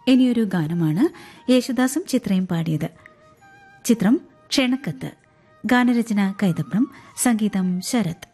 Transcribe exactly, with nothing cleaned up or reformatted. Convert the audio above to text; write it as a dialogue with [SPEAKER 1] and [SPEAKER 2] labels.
[SPEAKER 1] ഇനിയൊരു ഗാനമാണ് യേശുദാസും ചിത്രയും പാടിയത്. ചിത്രം ക്ഷണക്കത്ത്. ഗാനരചന കൈതപ്രം, സംഗീതം ശരത്.